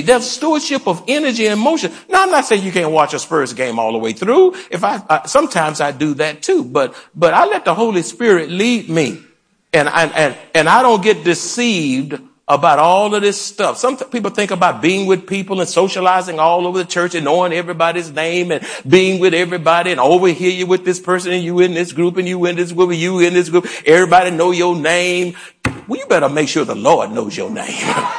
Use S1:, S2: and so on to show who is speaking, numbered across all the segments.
S1: There's stewardship of energy and emotion. Now, I'm not saying you can't watch a Spurs game all the way through. Sometimes I do that too, but I let the Holy Spirit lead me. And I don't get deceived about all of this stuff. Some people think about being with people and socializing all over the church and knowing everybody's name and being with everybody and over here you with this person and you in this group and you in this group and you in this group. Everybody know your name. Well, you better make sure the Lord knows your name.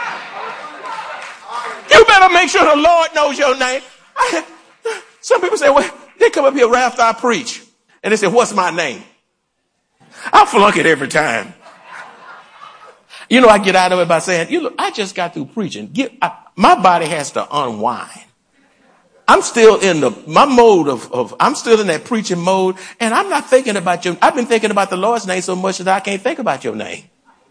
S1: You better make sure the Lord knows your name. Some people say, well, they come up here right after I preach and they say, what's my name? I flunk it every time. You know, I get out of it by saying, I just got through preaching. My body has to unwind. I'm still in my mode I'm still in that preaching mode, and I'm not thinking about I've been thinking about the Lord's name so much that I can't think about your name.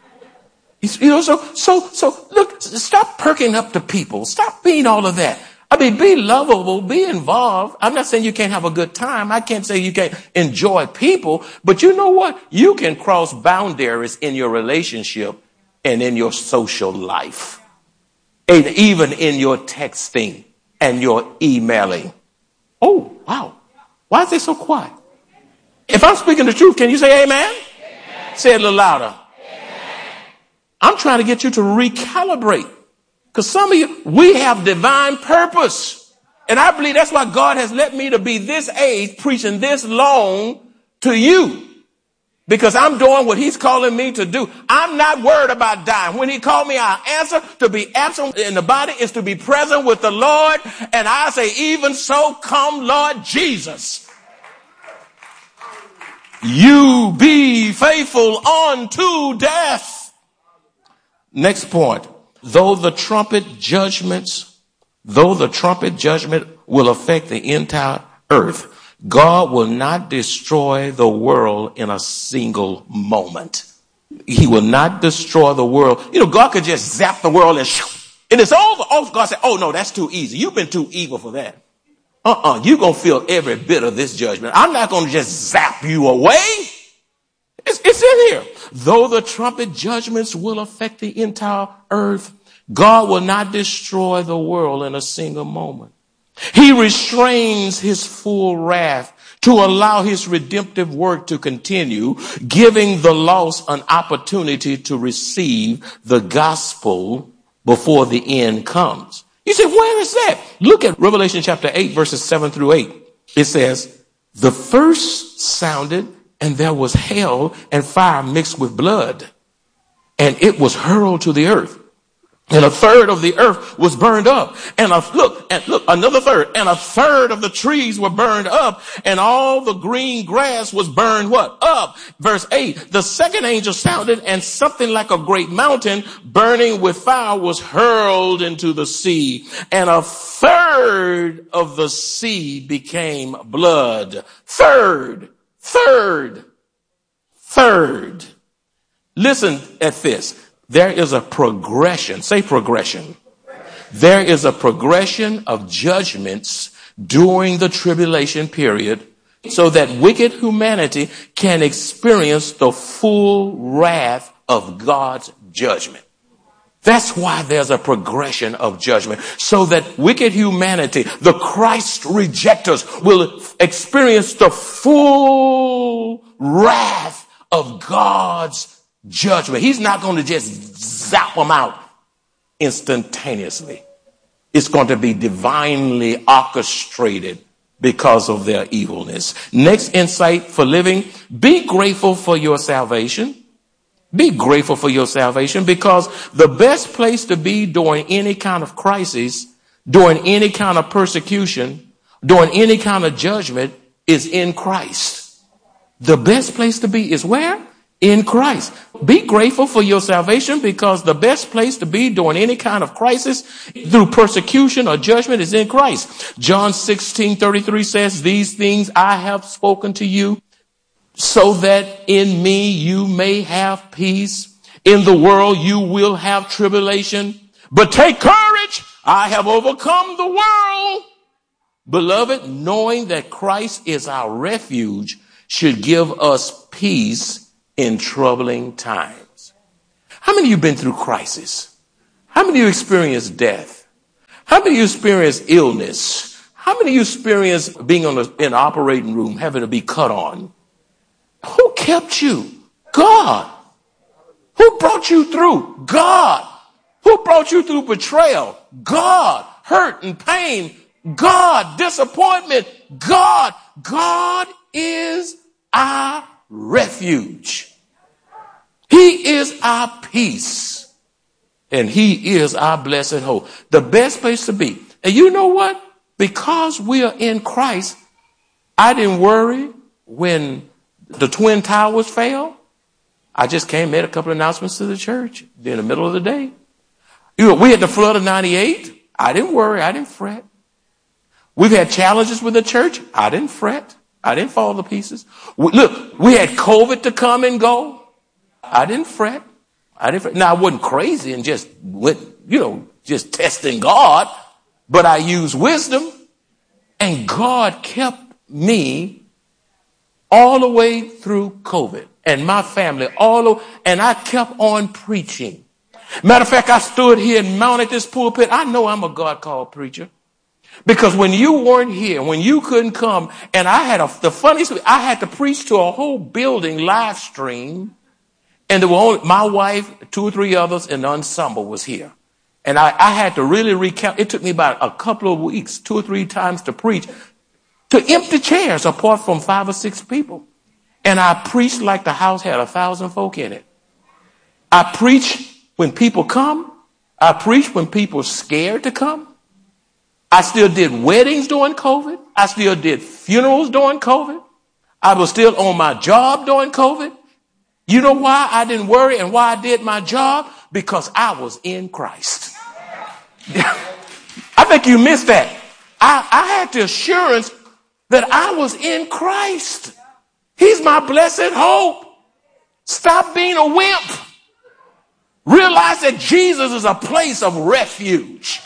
S1: So look, stop perking up to people. Stop being all of that. I mean, be lovable, be involved. I'm not saying you can't have a good time. I can't say you can't enjoy people, but you know what? You can cross boundaries in your relationship and in your social life, and even in your texting and your emailing. Oh, wow. Why is they so quiet? If I'm speaking the truth, can you say amen? Amen. Say it a little louder. Amen. I'm trying to get you to recalibrate, because some of you, we have divine purpose. And I believe that's why God has let me to be this age preaching this long to you. Because I'm doing what he's calling me to do. I'm not worried about dying. When he called me, I'll answer. To be absent in the body is to be present with the Lord. And I say, even so, come Lord Jesus. You be faithful unto death. Next point. Though the trumpet judgment will affect the entire earth, God will not destroy the world in a single moment. He will not destroy the world. You know, God could just zap the world and it's over. Oh, God said, oh no, that's too easy. You've been too evil for that. You're going to feel every bit of this judgment. I'm not going to just zap you away. It's in here. Though the trumpet judgments will affect the entire earth, God will not destroy the world in a single moment. He restrains his full wrath to allow his redemptive work to continue, giving the lost an opportunity to receive the gospel before the end comes. You say, where is that? Look at Revelation chapter 8, verses 7 through 8. It says, the first sounded, and there was hail and fire mixed with blood, and it was hurled to the earth. And a third of the earth was burned up. And look, another third. And a third of the trees were burned up. And all the green grass was burned what? Up. Verse 8. The second angel sounded, and something like a great mountain burning with fire was hurled into the sea. And a third of the sea became blood. Third. Listen at this. There is a progression. Say progression. There is a progression of judgments during the tribulation period so that wicked humanity can experience the full wrath of God's judgment. That's why there's a progression of judgment, so that wicked humanity, the Christ rejectors, will experience the full wrath of God's judgment. He's not going to just zap them out instantaneously. It's going to be divinely orchestrated because of their evilness. Next insight for living: be grateful for your salvation. Be grateful for your salvation, because the best place to be during any kind of crisis, during any kind of persecution, during any kind of judgment is in Christ. The best place to be is where? In Christ. Be grateful for your salvation, because the best place to be during any kind of crisis through persecution or judgment is in Christ. John 16:33 says, these things I have spoken to you, so that in me you may have peace. In the world you will have tribulation, but take courage. I have overcome the world. Beloved, knowing that Christ is our refuge should give us peace in troubling times. How many of you been through crisis? How many of you experienced death? How many of you experience illness? How many of you experience being in an operating room, having to be cut on? Who kept you? God. Who brought you through? God. Who brought you through betrayal? God. Hurt and pain? God. Disappointment? God. God is our refuge. He is our peace. And he is our blessed hope. The best place to be. And you know what? Because we are in Christ, I didn't worry when the Twin Towers fell. I just came, made a couple of announcements to the church in the middle of the day. You know, we had the flood of 98. I didn't worry. I didn't fret. We've had challenges with the church. I didn't fret. I didn't fall to pieces. Look, we had COVID to come and go. I didn't fret. Now, I wasn't crazy and just went, just testing God, but I used wisdom, and God kept me all the way through COVID and my family and I kept on preaching. Matter of fact, I stood here and mounted this pulpit. I know I'm a God-called preacher because when you weren't here, when you couldn't come, and I had the funniest, I had to preach to a whole building live stream. And there were only my wife, 2 or 3 others, and the ensemble was here. And I had to really recount. It took me about a couple of weeks, 2 or 3 times to preach, to empty chairs apart from 5 or 6 people. And I preached like the house had 1,000 folk in it. I preached when people come. I preached when people are scared to come. I still did weddings during COVID. I still did funerals during COVID. I was still on my job during COVID. You know why I didn't worry and why I did my job? Because I was in Christ. I think you missed that. I had the assurance that I was in Christ. He's my blessed hope. Stop being a wimp. Realize that Jesus is a place of refuge.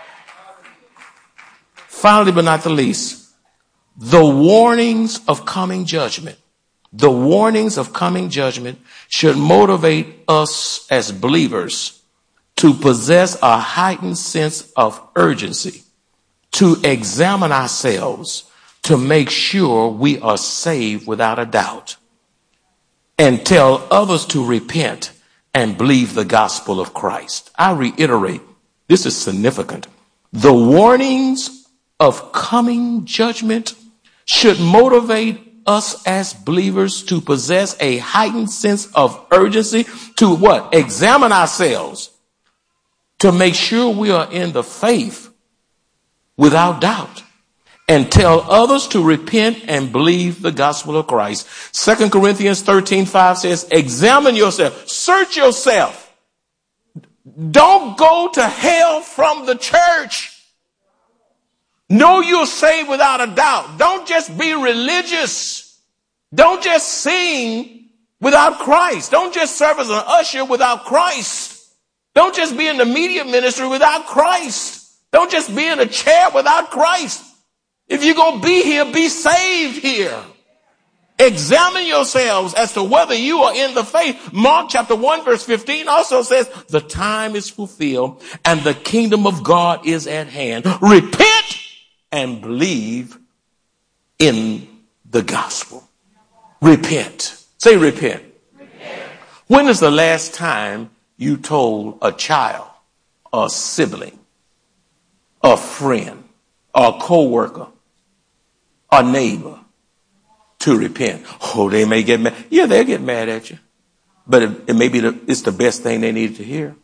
S1: Finally, but not the least, the warnings of coming judgment. The warnings of coming judgment should motivate us as believers to possess a heightened sense of urgency, to examine ourselves, to make sure we are saved without a doubt, and tell others to repent and believe the gospel of Christ. I reiterate, this is significant. The warnings of coming judgment should motivate us as believers to possess a heightened sense of urgency to what? Examine ourselves to make sure we are in the faith without doubt, and tell others to repent and believe the gospel of Christ. 2 Corinthians 13:5 says, examine yourself, search yourself. Don't go to hell from the church. Know you're saved without a doubt. Don't just be religious. Don't just sing without Christ. Don't just serve as an usher without Christ. Don't just be in the media ministry without Christ. Don't just be in a chair without Christ. If you're going to be here, be saved here. Examine yourselves as to whether you are in the faith. Mark chapter 1 verse 15 also says, the time is fulfilled and the kingdom of God is at hand. Repent and believe in the gospel. Repent. Say repent. Repent. When is the last time you told a child, a sibling, a friend, a co-worker, a neighbor to repent? Oh, they may get mad. Yeah, they'll get mad at you. But it may be it's the best thing they needed to hear.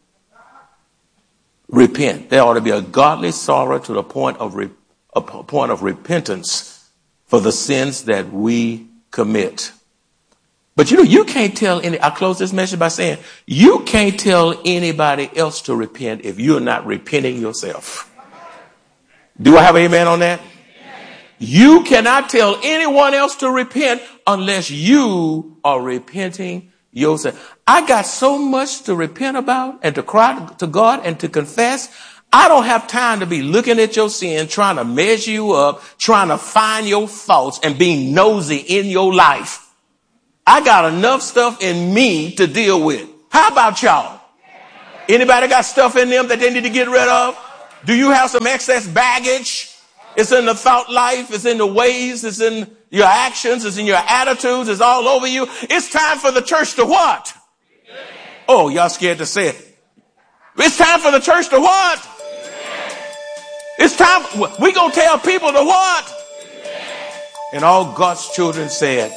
S1: Repent. There ought to be a godly sorrow to the point of repentance for the sins that we commit. But you can't tell I close this message by saying, you can't tell anybody else to repent if you're not repenting yourself. Do I have an amen on that? You cannot tell anyone else to repent unless you are repenting yourself. I got so much to repent about and to cry to God and to confess. I don't have time to be looking at your sin, trying to measure you up, trying to find your faults and being nosy in your life. I got enough stuff in me to deal with. How about y'all? Anybody got stuff in them that they need to get rid of? Do you have some excess baggage? It's in the thought life. It's in the ways. It's in your actions. It's in your attitudes. It's all over you. It's time for the church to what? Oh, y'all scared to say it. It's time for the church to what? It's time. We gonna tell people to what? And all God's children said.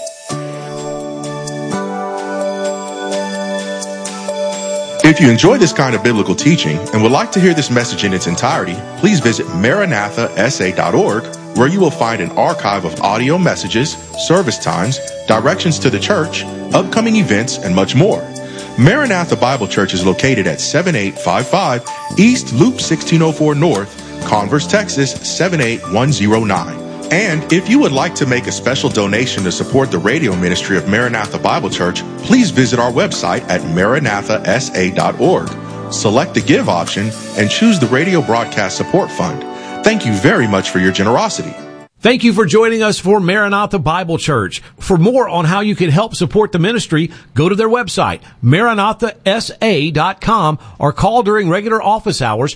S2: If you enjoy this kind of biblical teaching and would like to hear this message in its entirety, please visit MaranathaSA.org, where you will find an archive of audio messages, service times, directions to the church, upcoming events, and much more. Maranatha Bible Church is located at 7855 East Loop 1604 North, Converse, Texas 78109. And if you would like to make a special donation to support the radio ministry of Maranatha Bible Church, please visit our website at MaranathaSA.org. Select the Give option and choose the Radio Broadcast Support Fund. Thank you very much for your generosity.
S3: Thank you for joining us for Maranatha Bible Church. For more on how you can help support the ministry, go to their website, MaranathaSA.com, or call during regular office hours,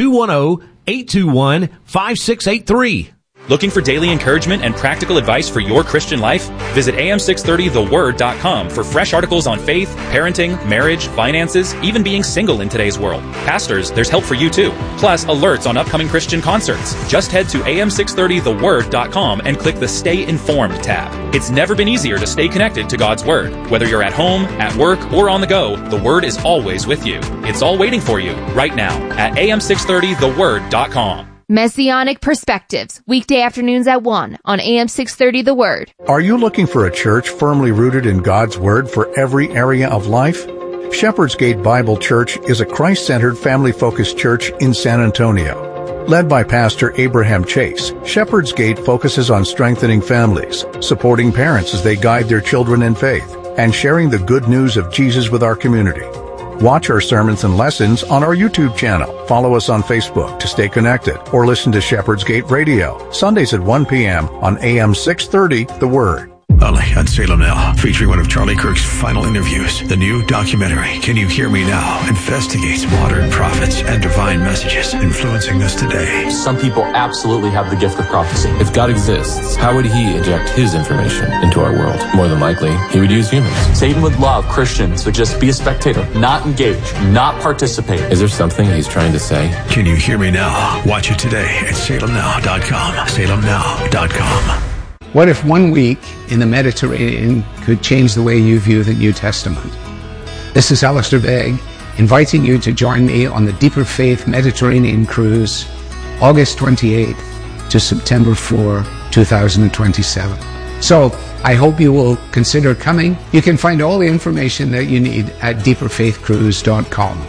S3: 210-821-5683.
S4: Looking for daily encouragement and practical advice for your Christian life? Visit am630theword.com for fresh articles on faith, parenting, marriage, finances, even being single in today's world. Pastors, there's help for you too. Plus, alerts on upcoming Christian concerts. Just head to am630theword.com and click the Stay Informed tab. It's never been easier to stay connected to God's Word. Whether you're at home, at work, or on the go, the Word is always with you. It's all waiting for you right now at am630theword.com.
S5: Messianic Perspectives, weekday afternoons at 1 on AM 630 The Word.
S6: Are you looking for a church firmly rooted in God's Word for every area of life? Shepherd's Gate Bible Church is a Christ-centered, family-focused church in San Antonio. Led by Pastor Abraham Chase, Shepherd's Gate focuses on strengthening families, supporting parents as they guide their children in faith, and sharing the good news of Jesus with our community. Watch our sermons and lessons on our YouTube channel. Follow us on Facebook to stay connected, or listen to Shepherd's Gate Radio, Sundays at 1 p.m. on AM 630, The Word.
S7: Ollie on Salem Now, featuring one of Charlie Kirk's final interviews. The new documentary, Can You Hear Me Now?, investigates modern prophets and divine messages influencing us today.
S8: Some people absolutely have the gift of prophecy. If God exists, how would he inject his information into our world? More than likely, he would use humans. Satan would love Christians to just be a spectator, not engage, not participate. Is there something he's trying to say?
S7: Can You Hear Me Now? Watch it today at salemnow.com. salemnow.com.
S9: What if 1 week in the Mediterranean could change the way you view the New Testament? This is Alistair Begg, inviting you to join me on the Deeper Faith Mediterranean Cruise, August 28th to September 4, 2027. So, I hope you will consider coming. You can find all the information that you need at deeperfaithcruise.com.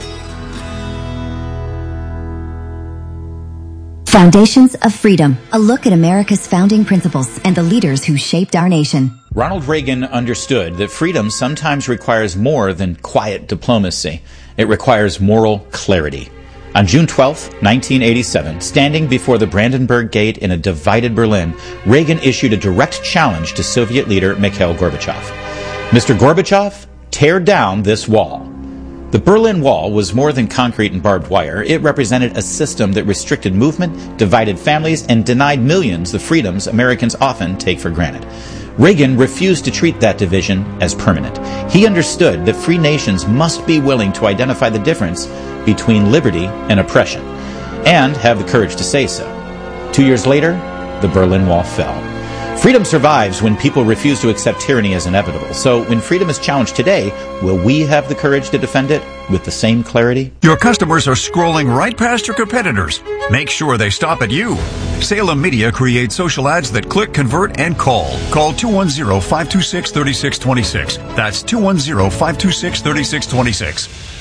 S10: Foundations of Freedom, a look at America's founding principles and the leaders who shaped our nation.
S11: Ronald Reagan understood that freedom sometimes requires more than quiet diplomacy. It requires moral clarity. On June 12, 1987, standing before the Brandenburg Gate in a divided Berlin, Reagan issued a direct challenge to Soviet leader Mikhail Gorbachev. Mr. Gorbachev, tear down this wall. The Berlin Wall was more than concrete and barbed wire. It represented a system that restricted movement, divided families, and denied millions the freedoms Americans often take for granted. Reagan refused to treat that division as permanent. He understood that free nations must be willing to identify the difference between liberty and oppression, and have the courage to say so. 2 years later, the Berlin Wall fell. Freedom survives when people refuse to accept tyranny as inevitable. So when freedom is challenged today, will we have the courage to defend it with the same clarity?
S7: Your customers are scrolling right past your competitors. Make sure they stop at you. Salem Media creates social ads that click, convert, and call. Call 210-526-3626. That's 210-526-3626.